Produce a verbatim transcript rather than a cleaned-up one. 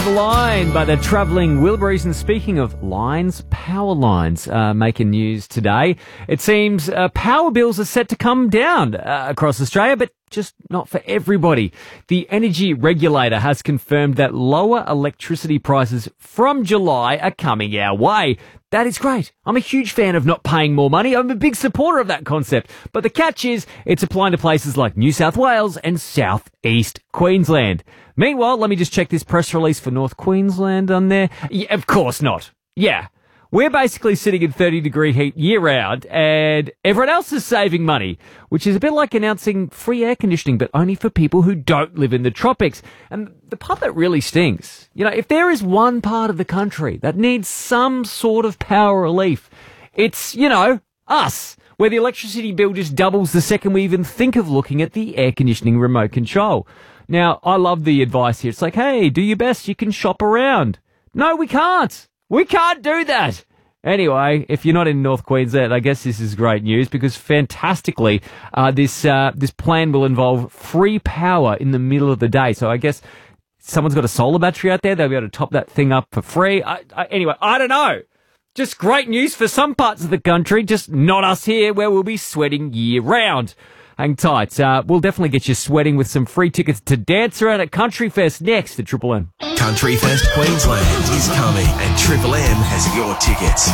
The Line by the Travelling Wilburys. And speaking of lines, power lines uh, making news today. It seems uh, power bills are set to come down uh, across Australia, but just not for everybody. The energy regulator has confirmed that lower electricity prices from July are coming our way. That is great. I'm a huge fan of not paying more money. I'm a big supporter of that concept. But the catch is, it's applying to places like New South Wales and South East Queensland. Meanwhile, let me just check this press release for North Queensland on there. Yeah, of course not. Yeah. We're basically sitting in thirty degree heat year round and everyone else is saving money, which is a bit like announcing free air conditioning, but only for people who don't live in the tropics. And the part that really stings, you know, if there is one part of the country that needs some sort of power relief, it's, you know, us, where the electricity bill just doubles the second we even think of looking at the air conditioning remote control. Now, I love the advice here. It's like, hey, do your best. You can shop around. No, we can't. We can't do that. Anyway, if you're not in North Queensland, I guess this is great news because fantastically, uh, this uh, this plan will involve free power in the middle of the day. So I guess someone's got a solar battery out there. They'll be able to top that thing up for free. I, I, anyway, I don't know. Just great news for some parts of the country, just not us here where we'll be sweating year round. Hang tight. Uh, we'll definitely get you sweating with some free tickets to dance around at Country Fest next at Triple M. Country Fest Queensland is coming and Triple M has your tickets.